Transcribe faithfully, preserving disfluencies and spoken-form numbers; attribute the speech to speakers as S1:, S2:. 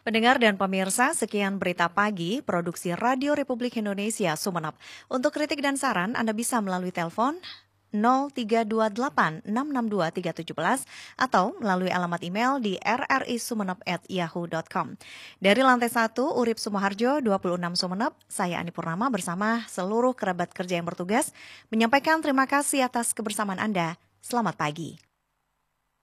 S1: Pendengar dan pemirsa, sekian berita pagi produksi Radio Republik Indonesia Sumeneb. Untuk kritik dan saran Anda bisa melalui telepon nol tiga dua delapan enam enam dua tiga satu tujuh atau melalui alamat email di r r i sumeneb at yahoo dot com. Dari lantai satu, Urip Sumoharjo, dua puluh enam Sumeneb, saya Ani Purnama bersama seluruh kerabat kerja yang bertugas menyampaikan terima kasih atas kebersamaan Anda. Selamat pagi.